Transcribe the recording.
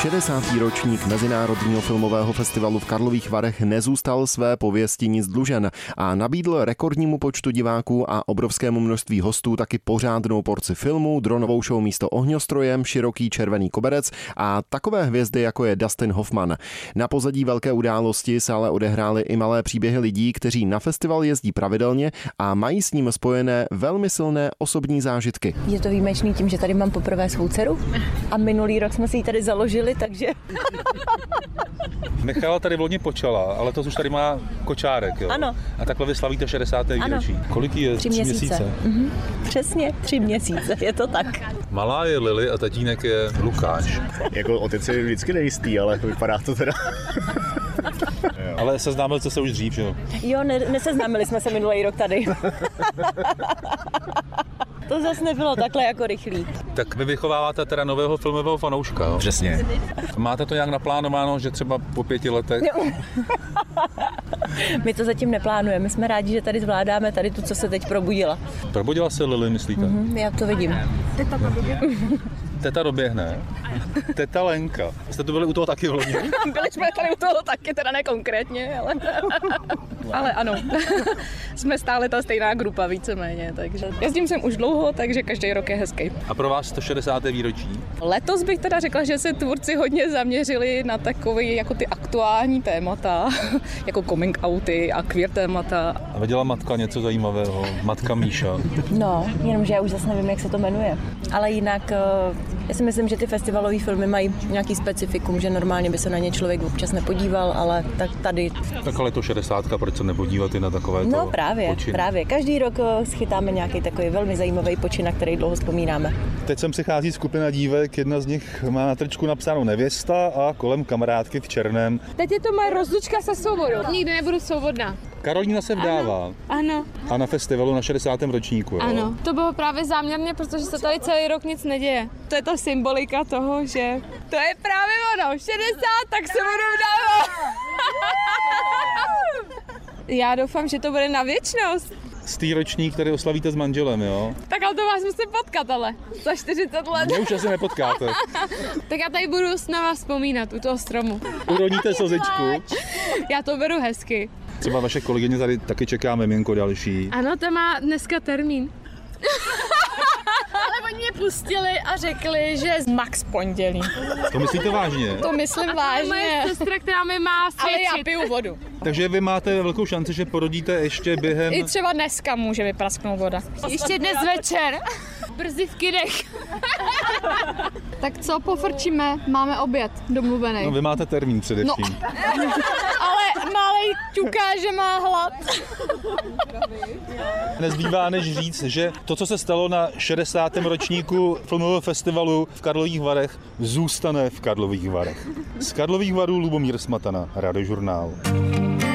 60. ročník Mezinárodního filmového festivalu v Karlových Varech nezůstal své pověsti nic dlužen a nabídl rekordnímu počtu diváků a obrovskému množství hostů taky pořádnou porci filmu, dronovou show místo ohňostrojem, široký červený koberec a takové hvězdy, jako je Dustin Hoffman. Na pozadí velké události se ale odehrály i malé příběhy lidí, kteří na festival jezdí pravidelně a mají s ním spojené velmi silné osobní zážitky. Je to výjimečný tím, že tady mám poprvé svou dceru a minulý rok jsme si ji tady založili, takže... Michala tady vloni počala, ale to už tady má kočárek, jo? Ano. A takhle vy slavíte 60. výročí. Kolik je? 3 měsíce. Přesně, 3 měsíce, je to tak. Malá je Lily a tatínek je Lukáš. Jako otec je vždycky nejistý, ale vypadá to teda. Ale seznámili jste se už dřív, jo? Jo, neseznámili jsme se minulý rok tady. To zase nebylo takhle jako rychlý. Tak vy vychováváte teda nového filmového fanouška, jo? Přesně. Máte to nějak naplánováno, že třeba po 5 letech? My to zatím neplánujeme, jsme rádi, že tady zvládáme tady tu, co se teď probudila. Probudila se Lily, myslíte? Já to vidím. Teta doběhne. Teta Lenka. Jste tu byli u toho taky v loni? Byli jsme tady u toho taky, teda ne konkrétně, ale ano. Jsme stále ta stejná grupa víceméně, takže jezdím sem už dlouho, takže každý rok je hezký. A pro vás 160. výročí? Letos bych teda řekla, že se tvůrci hodně zaměřili na takové jako ty aktuální témata, jako coming outy a queer témata. A viděla matka něco zajímavého? Matka Míša. No, jenomže já už zase nevím, jak se to jmenuje. Ale jinak, já si myslím, že ty festivalové filmy mají nějaký specifikum, že normálně by se na ně člověk občas nepodíval, ale tak tady... Tak ale to 60, proč se nepodívat i na takové No právě. Každý rok schytáme nějaký takový velmi zajímavý počin, na který dlouho vzpomínáme. Teď sem přichází skupina dívek, jedna z nich má na tričku napsáno nevěsta a kolem kamarádky v černém. Teď je to moje rozlučka se svobodou. Nikdy nebudu svobodná. Karolína se vdává. Ano. A na festivalu na 60. ročníku, jo? Ano. To bylo právě záměrně, protože se tady celý rok nic neděje. To je ta symbolika toho, že to je právě ono. 60, tak se budu vdávat. Já doufám, že to bude na věčnost. Stý ročník, který oslavíte s manželem, jo? Tak ale to vás musím potkat, ale za 40 let. Mě už asi nepotkáte. Tak já tady budu s náma vzpomínat u toho stromu. Uroníte slzičku. Já to beru hezky. Třeba vaše kolegyně tady taky čeká miminko další. Ano, ta má dneska termín. Ale oni mě pustili a řekli, že max pondělí. To myslíte vážně? To myslím vážně. Moje sestra, která mi má svědčit. Ale já piju vodu. Takže vy máte velkou šanci, že porodíte ještě během... I třeba dneska může mi prasknout voda. Ještě dnes večer. Brzy v kidech. Tak co, pofrčíme? Máme oběd domluvený. No vy máte termín především. Ale malej ťuká, že má hlad. Nezbývá než říct, že to, co se stalo na 60. ročníku filmového festivalu v Karlových Varech, zůstane v Karlových Varech. Z Karlových Varů Lubomír Smatana, Radiožurnál.